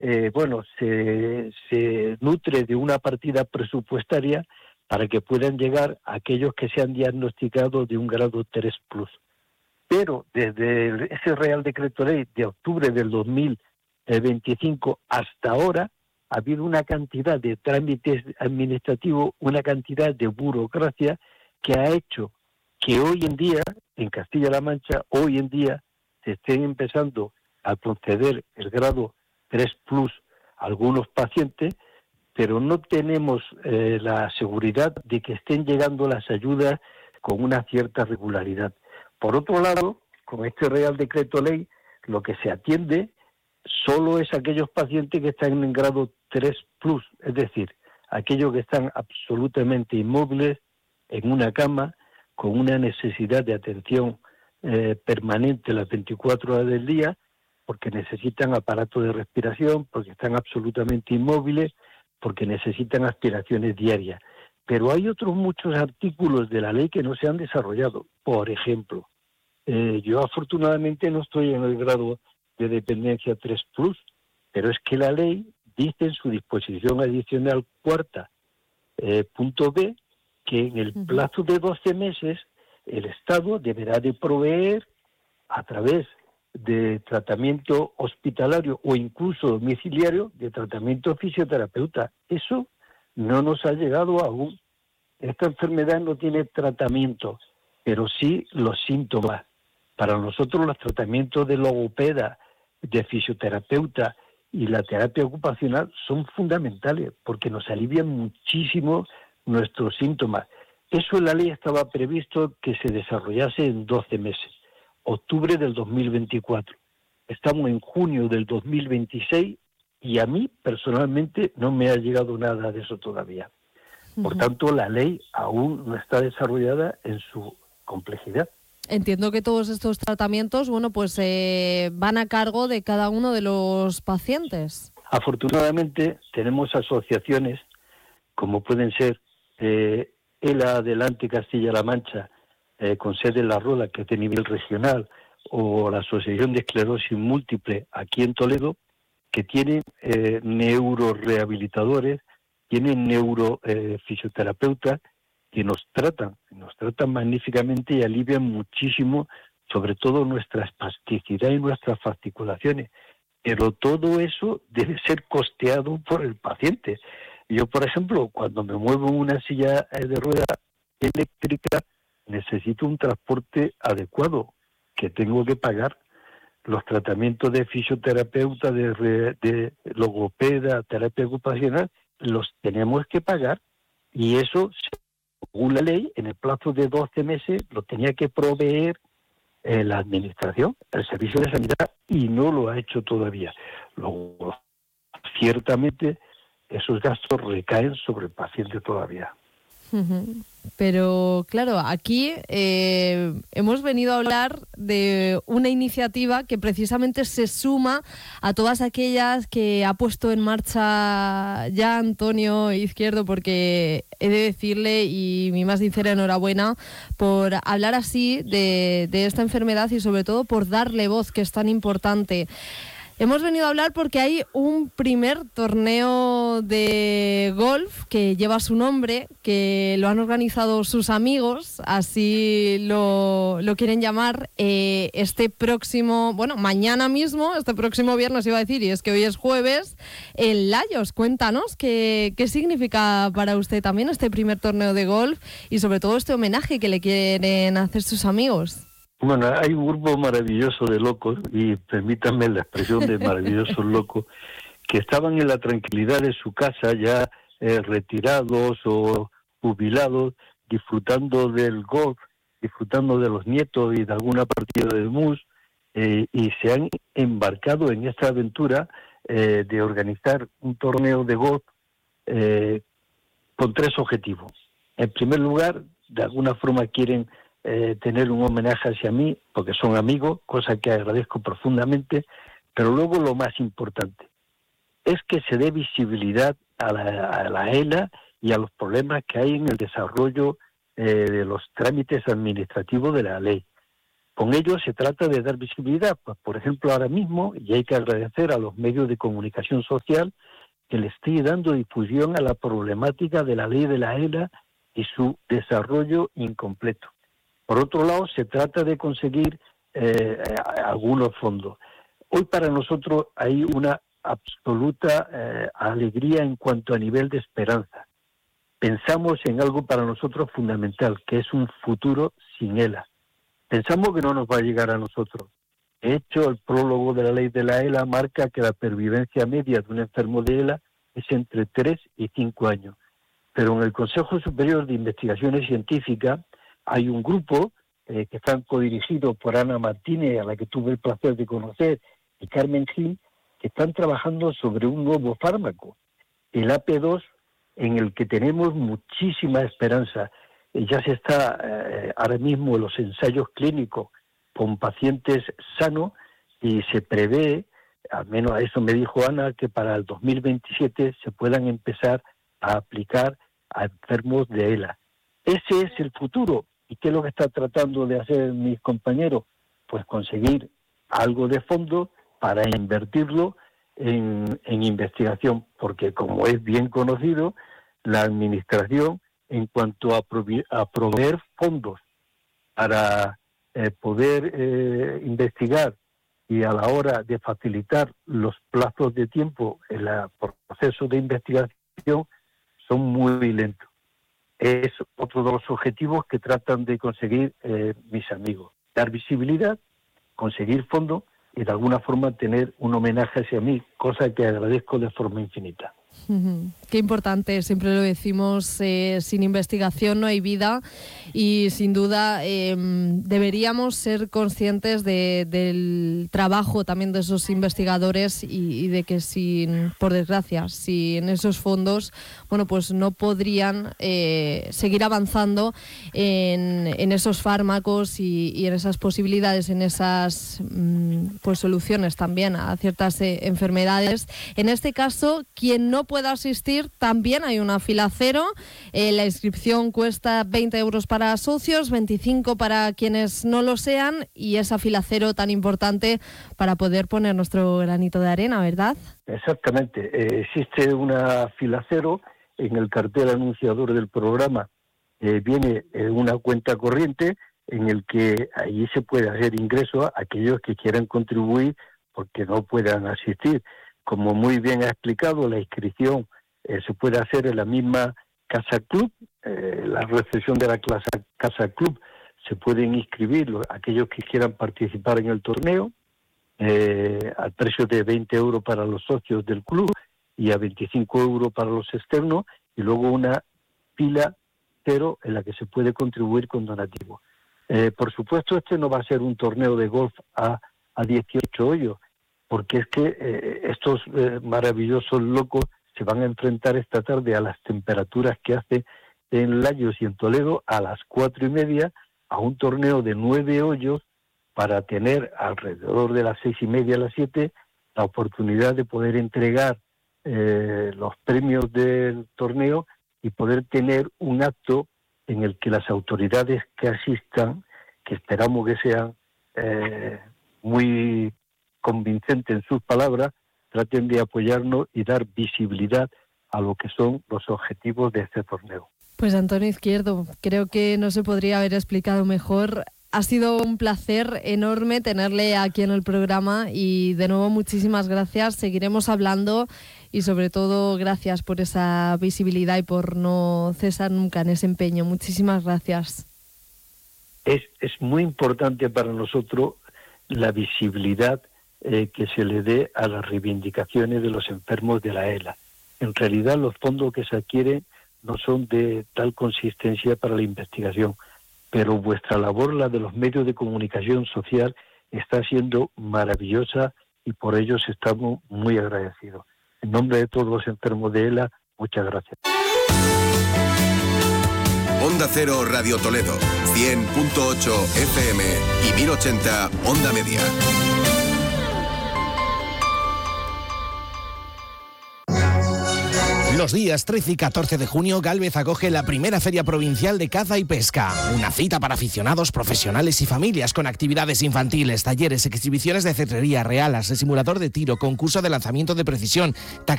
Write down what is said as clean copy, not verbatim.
se nutre de una partida presupuestaria para que puedan llegar a aquellos que se han diagnosticado de un grado 3+. Pero desde ese Real Decreto Ley de octubre del 2025 hasta ahora ha habido una cantidad de trámites administrativos, una cantidad de burocracia que ha hecho que hoy en día, en Castilla-La Mancha, hoy en día se estén empezando a conceder el grado 3+ a algunos pacientes, pero no tenemos la seguridad de que estén llegando las ayudas con una cierta regularidad. Por otro lado, con este Real Decreto Ley, lo que se atiende solo es aquellos pacientes que están en grado 3+, es decir, aquellos que están absolutamente inmóviles en una cama, con una necesidad de atención permanente las 24 horas del día, porque necesitan aparato de respiración, porque están absolutamente inmóviles, porque necesitan aspiraciones diarias. Pero hay otros muchos artículos de la ley que no se han desarrollado. Por ejemplo, yo afortunadamente no estoy en el grado de dependencia 3+, pero es que la ley dice en su disposición adicional cuarta, punto B, que en el plazo de 12 meses el Estado deberá de proveer a través de tratamiento hospitalario o incluso domiciliario de tratamiento fisioterapeuta. Eso no nos ha llegado aún. Esta enfermedad no tiene tratamiento, pero sí los síntomas. Para nosotros los tratamientos de logopeda, de fisioterapeuta y la terapia ocupacional son fundamentales porque nos alivian muchísimo nuestros síntomas. Eso en la ley estaba previsto que se desarrollase en 12 meses, octubre del 2024. Estamos en junio del 2026 y a mí personalmente no me ha llegado nada de eso todavía. Por tanto, la ley aún no está desarrollada en su complejidad. Entiendo que todos estos tratamientos, van a cargo de cada uno de los pacientes. Afortunadamente tenemos asociaciones como pueden ser el Adelante Castilla-La Mancha, con sede en La Roda, que es de nivel regional, o la Asociación de Esclerosis Múltiple aquí en Toledo, que tienen neurorehabilitadores, tienen neurofisioterapeutas que nos tratan magníficamente y alivian muchísimo, sobre todo nuestra espasticidad y nuestras fasciculaciones. Pero todo eso debe ser costeado por el paciente. Yo, por ejemplo, cuando me muevo en una silla de rueda eléctrica, necesito un transporte adecuado, que tengo que pagar. Los tratamientos de fisioterapeuta, de logopeda, terapia ocupacional, los tenemos que pagar. Y eso, según la ley, en el plazo de 12 meses, lo tenía que proveer la administración, el servicio de sanidad, y no lo ha hecho todavía. Luego, ciertamente, esos gastos recaen sobre el paciente todavía. Pero claro, aquí hemos venido a hablar de una iniciativa que precisamente se suma a todas aquellas que ha puesto en marcha ya Antonio Izquierdo, porque he de decirle, y mi más sincera enhorabuena, por hablar así de esta enfermedad y sobre todo por darle voz, que es tan importante. Hemos venido a hablar porque hay un primer torneo de golf que lleva su nombre, que lo han organizado sus amigos, así lo quieren llamar, mañana mismo, este próximo viernes iba a decir, y es que hoy es jueves, en Layos. Cuéntanos qué significa para usted también este primer torneo de golf y sobre todo este homenaje que le quieren hacer sus amigos. Bueno, hay un grupo maravilloso de locos, y permítanme la expresión de maravillosos locos, que estaban en la tranquilidad de su casa, ya retirados o jubilados, disfrutando del golf, disfrutando de los nietos y de alguna partida de mus, y se han embarcado en esta aventura de organizar un torneo de golf con 3 objetivos. En primer lugar, de alguna forma quieren tener un homenaje hacia mí, porque son amigos, cosa que agradezco profundamente, pero luego lo más importante es que se dé visibilidad a la ELA y a los problemas que hay en el desarrollo de los trámites administrativos de la ley. Con ello se trata de dar visibilidad, pues, por ejemplo, ahora mismo, y hay que agradecer a los medios de comunicación social que le esté dando difusión a la problemática de la ley de la ELA y su desarrollo incompleto. Por otro lado, se trata de conseguir algunos fondos. Hoy para nosotros hay una absoluta alegría en cuanto a nivel de esperanza. Pensamos en algo para nosotros fundamental, que es un futuro sin ELA. Pensamos que no nos va a llegar a nosotros. De hecho, el prólogo de la ley de la ELA marca que la pervivencia media de un enfermo de ELA es entre 3 y 5 años. Pero en el Consejo Superior de Investigaciones Científicas hay un grupo que están codirigidos por Ana Martínez, a la que tuve el placer de conocer, y Carmen Gil, que están trabajando sobre un nuevo fármaco, el AP2, en el que tenemos muchísima esperanza. Ya se está ahora mismo en los ensayos clínicos con pacientes sanos y se prevé, al menos a eso me dijo Ana, que para el 2027 se puedan empezar a aplicar a enfermos de ELA. Ese es el futuro. ¿Y qué es lo que está tratando de hacer mis compañeros? Pues conseguir algo de fondo para invertirlo en investigación, porque como es bien conocido, la Administración, en cuanto a proveer fondos para poder investigar y a la hora de facilitar los plazos de tiempo en el proceso de investigación, son muy lentos. Es otro de los objetivos que tratan de conseguir mis amigos. Dar visibilidad, conseguir fondos y de alguna forma tener un homenaje hacia mí, cosa que agradezco de forma infinita. Qué importante, siempre lo decimos, sin investigación no hay vida y sin duda deberíamos ser conscientes del trabajo también de esos investigadores y de que por desgracia, sin esos fondos, bueno, pues no podrían seguir avanzando en esos fármacos y en esas posibilidades, en esas pues soluciones también a ciertas enfermedades. En este caso, quien no pueda asistir, también hay una fila cero. La inscripción cuesta 20 euros para socios, 25 para quienes no lo sean, y esa fila cero tan importante para poder poner nuestro granito de arena, ¿verdad? Exactamente. Existe una fila cero. En el cartel anunciador del programa viene una cuenta corriente en el que allí se puede hacer ingreso a aquellos que quieran contribuir porque no puedan asistir. Como muy bien ha explicado, la inscripción se puede hacer en la misma Casa Club, la recepción de la Casa Club, se pueden inscribir aquellos que quieran participar en el torneo, al precio de 20 euros para los socios del club y a 25 euros para los externos, y luego una fila cero en la que se puede contribuir con donativo. Por supuesto, este no va a ser un torneo de golf a 18 hoyos, porque es que estos maravillosos locos se van a enfrentar esta tarde a las temperaturas que hace en Layos y en Toledo a las 4:30 a un torneo de 9 hoyos para tener alrededor de las 6:30 a las 7 la oportunidad de poder entregar los premios del torneo y poder tener un acto en el que las autoridades que asistan, que esperamos que sean muy convincente en sus palabras, traten de apoyarnos y dar visibilidad a lo que son los objetivos de este torneo. Pues Antonio Izquierdo, creo que no se podría haber explicado mejor. Ha sido un placer enorme tenerle aquí en el programa y de nuevo muchísimas gracias. Seguiremos hablando y sobre todo gracias por esa visibilidad y por no cesar nunca en ese empeño. Muchísimas gracias. Es muy importante para nosotros la visibilidad que se le dé a las reivindicaciones de los enfermos de la ELA. En realidad los fondos que se adquieren no son de tal consistencia para la investigación, pero vuestra labor, la de los medios de comunicación social, está siendo maravillosa y por ello estamos muy agradecidos. En nombre de todos los enfermos de ELA, muchas gracias. Onda Cero Radio Toledo, 100.8 FM y 1080 Onda Media. Los días 13 y 14 de junio, Gálvez acoge la primera Feria Provincial de Caza y Pesca. Una cita para aficionados, profesionales y familias con actividades infantiles, talleres, exhibiciones de cetrería, realas, simulador de tiro, concurso de lanzamiento de precisión, taxi